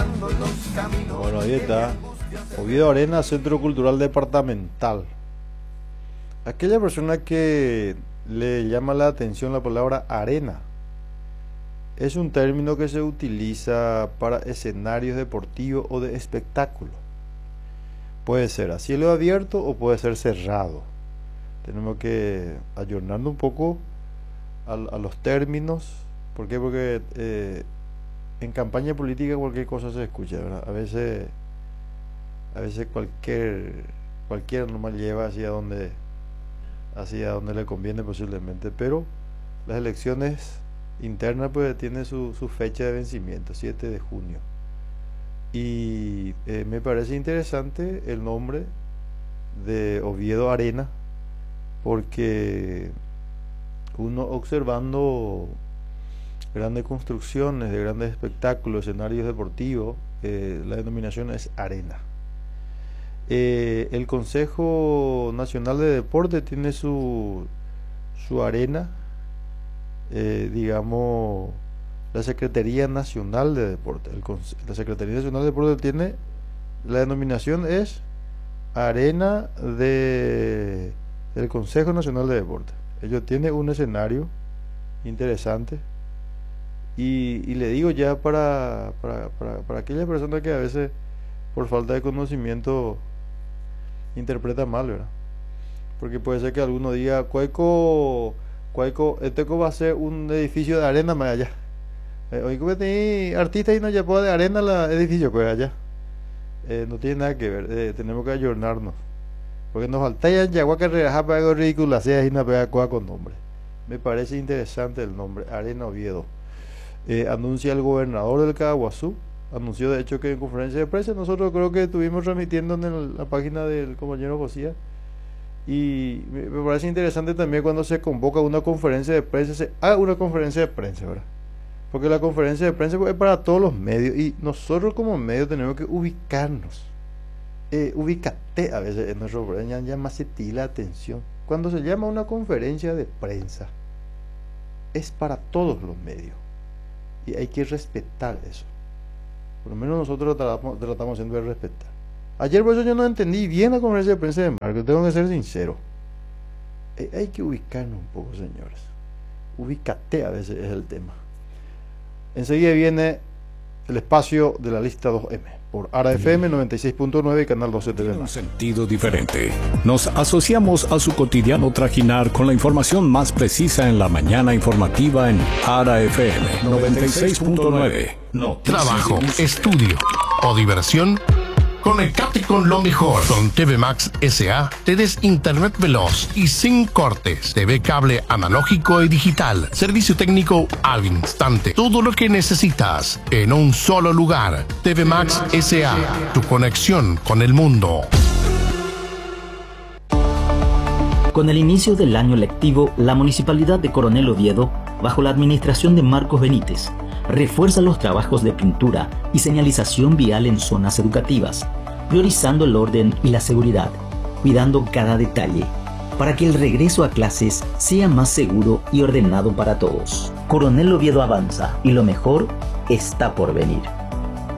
Bueno, ahí está. Oviedo Arena, Centro Cultural Departamental. Aquella persona que le llama la atención la palabra arena, es un término que se utiliza para escenarios deportivos o de espectáculo. Puede ser a cielo abierto o puede ser cerrado. Tenemos que ayornarnos un poco a los términos. ¿Por qué? Porque en campaña política cualquier cosa se escucha, ¿verdad? A veces cualquiera nomás lleva hacia donde le conviene posiblemente, pero las elecciones internas pues tiene su fecha de vencimiento, 7 de junio. Y me parece interesante el nombre de Oviedo Arena, porque uno observando grandes construcciones de grandes espectáculos, escenarios deportivos, la denominación es arena. El Consejo Nacional de Deporte tiene su arena, digamos, la Secretaría Nacional de Deporte. La Secretaría Nacional de Deporte tiene, la denominación es arena del Consejo Nacional de Deporte. Ellos tienen un escenario interesante. Y le digo ya para aquella persona que a veces por falta de conocimiento interpreta mal, ¿verdad? Porque puede ser que alguno diga Cueco, este va a ser un edificio de arena más allá. Hoy como tenés artistas y no ya puede de arena el edificio pues allá. No tiene nada que ver, tenemos que ayornarnos. Porque nos falta ya que rebajar para algo ridículo, así y una pega con nombre. Me parece interesante el nombre, Arena Oviedo. Anuncia el gobernador del Caguazú, anunció de hecho que en conferencia de prensa, nosotros creo que estuvimos transmitiendo en la página del compañero Josía, y me parece interesante también cuando se convoca una conferencia de prensa, se haga una conferencia de prensa, ¿verdad? Porque la conferencia de prensa es para todos los medios, y nosotros como medios tenemos que ubicarnos, ubícate a veces en nuestro programa, llama la atención, cuando se llama una conferencia de prensa, es para todos los medios. Y hay que respetar eso. Por lo menos nosotros tratamos siempre de respetar. Ayer por eso yo no entendí bien la conferencia de prensa de Marco, tengo que ser sincero. Hay que ubicarnos un poco, señores. Ubícate a veces es el tema. Enseguida viene el espacio de la lista 2M por ARA FM 96.9 y Canal 12 TV. Un sentido diferente. Nos asociamos a su cotidiano trajinar con la información más precisa en la mañana informativa en ARA FM 96.9. Trabajo, estudio o diversión. Conectate con lo mejor. Con TV Max S.A. tenés internet veloz y sin cortes. TV cable analógico y digital. Servicio técnico al instante. Todo lo que necesitas en un solo lugar. TV Max S.A. Tu conexión con el mundo. Con el inicio del año lectivo, la Municipalidad de Coronel Oviedo, bajo la administración de Marcos Benítez, refuerza los trabajos de pintura y señalización vial en zonas educativas, priorizando el orden y la seguridad, cuidando cada detalle, para que el regreso a clases sea más seguro y ordenado para todos. Coronel Oviedo avanza y lo mejor está por venir.